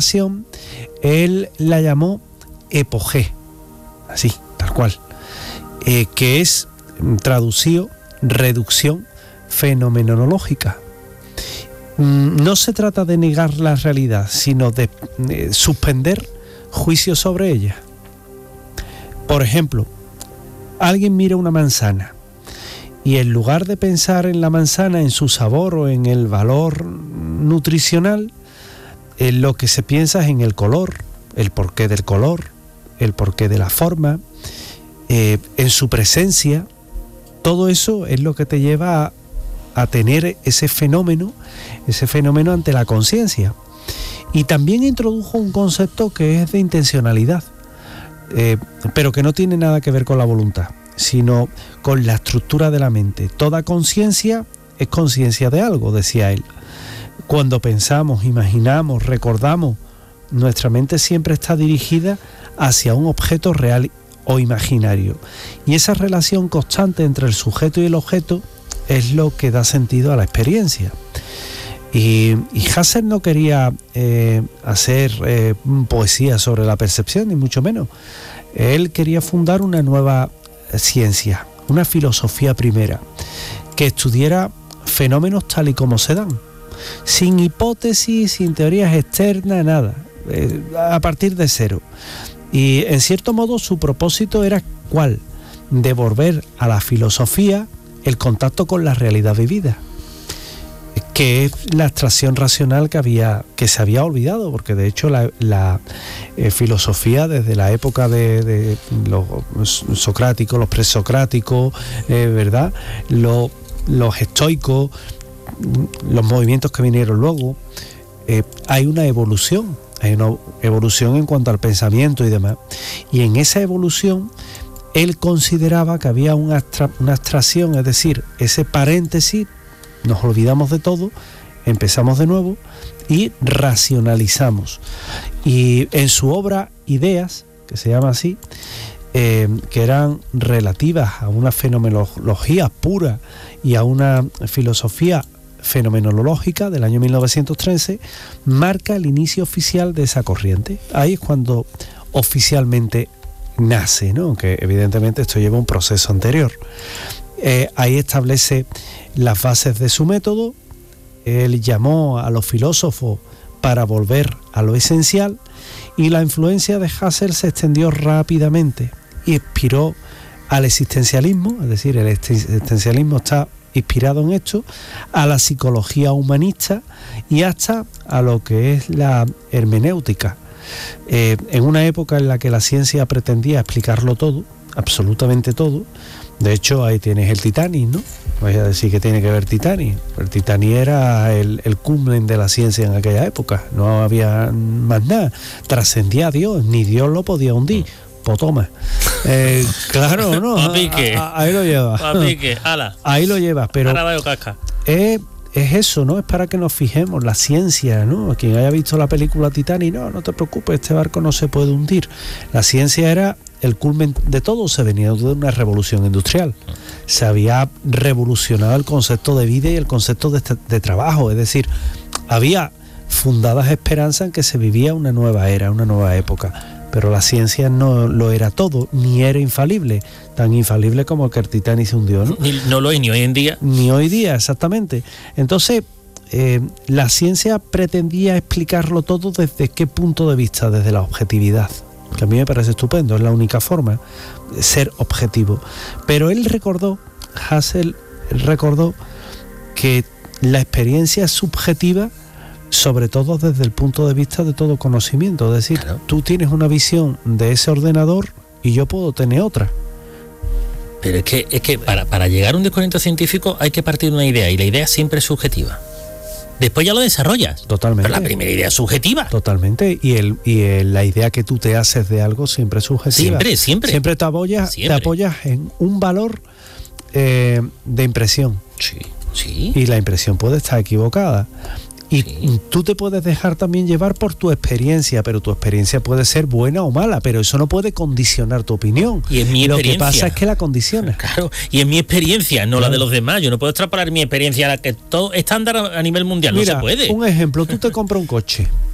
relación él la llamó epogé, así, tal cual, que es traducido reducción fenomenológica. No se trata de negar la realidad, sino de suspender juicios sobre ella. Por ejemplo, alguien mira una manzana y en lugar de pensar en la manzana, en su sabor o en el valor nutricional, lo que se piensa es en el color, el porqué del color, el porqué de la forma, en su presencia. Todo eso es lo que te lleva a tener ese fenómeno ante la conciencia. Y también introdujo un concepto que es de intencionalidad, pero que no tiene nada que ver con la voluntad, sino con la estructura de la mente. Toda conciencia es conciencia de algo, decía él. Cuando pensamos, imaginamos, recordamos, nuestra mente siempre está dirigida hacia un objeto real o imaginario. Y esa relación constante entre el sujeto y el objeto es lo que da sentido a la experiencia. Y Husserl no quería hacer poesía sobre la percepción, ni mucho menos. Él quería fundar una nueva ciencia, una filosofía primera, que estudiara fenómenos tal y como se dan, sin hipótesis, sin teorías externas, nada, a partir de cero. Y en cierto modo su propósito era ¿cuál? Devolver a la filosofía el contacto con la realidad vivida, que es la abstracción racional que se había olvidado, porque de hecho la filosofía desde la época de los socráticos, los presocráticos, ¿verdad? Los estoicos, los movimientos que vinieron luego, hay una evolución en cuanto al pensamiento y demás. Y en esa evolución él consideraba que había una abstracción, es decir, ese paréntesis, nos olvidamos de todo, empezamos de nuevo y racionalizamos. Y en su obra Ideas, que se llama así, que eran relativas a una fenomenología pura y a una filosofía fenomenológica del año 1913, marca el inicio oficial de esa corriente. Ahí es cuando oficialmente nace, ¿no? Que evidentemente esto lleva un proceso anterior. Ahí establece las bases de su método. Él llamó a los filósofos para volver a lo esencial, y la influencia de Husserl se extendió rápidamente y inspiró al existencialismo, es decir, el existencialismo está inspirado en esto, a la psicología humanista y hasta a lo que es la hermenéutica. En una época en la que la ciencia pretendía explicarlo todo, absolutamente todo. De hecho, ahí tienes el Titanic, ¿no? Voy a decir que tiene que ver Titanic. El Titanic era el culmen de la ciencia en aquella época. No había más nada. Trascendía a Dios, ni Dios lo podía hundir. Pues toma. Claro, ¿no? A pique. Ahí lo llevas. A pique, ala. Ahí lo llevas, pero ahora veo casca. Es eso, ¿no? Es para que nos fijemos, la ciencia, ¿no? Quien haya visto la película Titanic, no te preocupes, este barco no se puede hundir. La ciencia era el culmen de todo, se venía de una revolución industrial. Se había revolucionado el concepto de vida y el concepto de trabajo, es decir, había fundadas esperanzas en que se vivía una nueva era, una nueva época. Pero la ciencia no lo era todo, ni era infalible, tan infalible como que el Titanic se hundió, ¿no? No lo es ni hoy en día. Ni hoy día, exactamente. Entonces, la ciencia pretendía explicarlo todo desde qué punto de vista, desde la objetividad, que a mí me parece estupendo, es la única forma de ser objetivo. Pero Husserl recordó que la experiencia es subjetiva, sobre todo desde el punto de vista de todo conocimiento. Es decir, claro, tú tienes una visión de ese ordenador y yo puedo tener otra. Pero es que para llegar a un descubrimiento científico hay que partir de una idea, y la idea siempre es subjetiva. Después ya lo desarrollas. Totalmente. Pero la primera idea es subjetiva. Totalmente. Y la idea que tú te haces de algo siempre es subjetiva. Siempre. Siempre te apoyas en un valor de impresión. Sí. Y la impresión puede estar equivocada. Y tú te puedes dejar también llevar por tu experiencia, pero tu experiencia puede ser buena o mala, pero eso no puede condicionar tu opinión. Y en mi experiencia. Lo que pasa es que la condiciona. Claro, y en mi experiencia, no la de los demás. Yo no puedo extrapolar mi experiencia a la que todo estándar a nivel mundial. Mira, no se puede. Un ejemplo, tú te compras un coche